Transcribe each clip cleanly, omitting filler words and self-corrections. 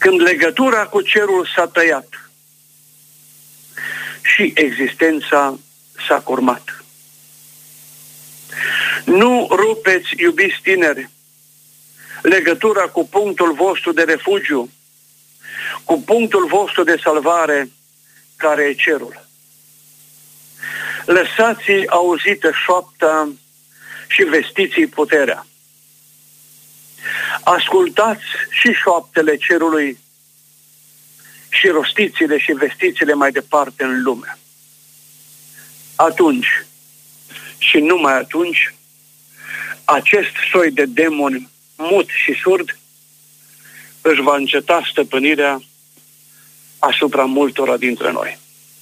când legătura cu cerul s-a tăiat și existența s-a curmat. Nu rupeți, iubiți tineri, legătura cu punctul vostru de refugiu, cu punctul vostru de salvare, care e cerul. Lăsați auzită șoapta și vestiți puterea. Ascultați și șoaptele cerului și rostiți-le și vestiți-le mai departe în lume. Atunci și numai atunci, acest soi de demoni mut și surd își va înceta stăpânirea asupra multora dintre noi.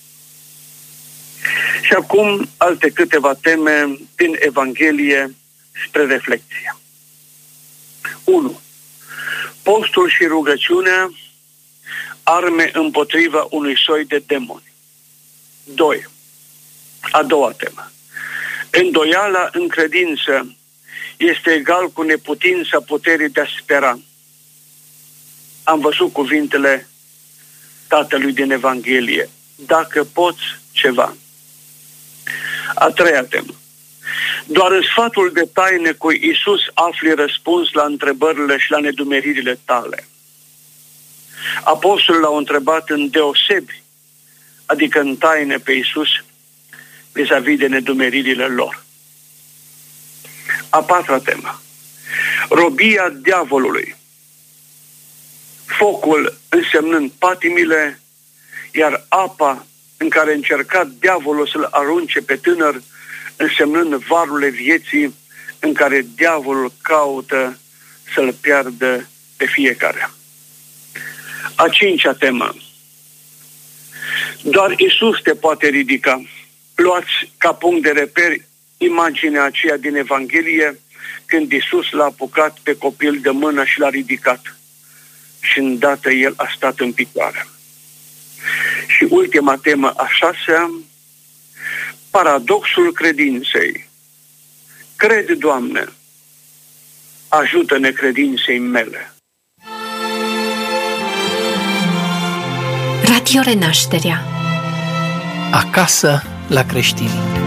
Și acum alte câteva teme din Evanghelie spre reflecție. 1. Postul și rugăciunea, arme împotriva unui soi de demoni. 2. A doua temă. Îndoiala în credință este egal cu neputința puterii de a spera. Am văzut cuvintele Tatălui din Evanghelie. Dacă poți ceva. A treia temă. Doar în sfatul de taine cu Iisus afli răspuns la întrebările și la nedumeririle tale. Apostolul l-au întrebat în deosebi, adică în taine pe Iisus, vis-a-vis de nedumeririle lor. A patra temă. Robia diavolului. Focul însemnând patimile, iar apa în care încerca diavolul să-l arunce pe tânăr, însemnând varurile vieții în care diavolul caută să-l piardă pe fiecare. A cincea temă. Doar Iisus te poate ridica. Luați ca punct de reper imaginea aceea din Evanghelie, când Iisus l-a apucat pe copil de mână și l-a ridicat. Și îndată el a stat în picioare. Și ultima temă, a șasea, paradoxul credinței. Cred, Doamne, ajută-ne credinței mele. Radio Renașterea. Acasă la creștini.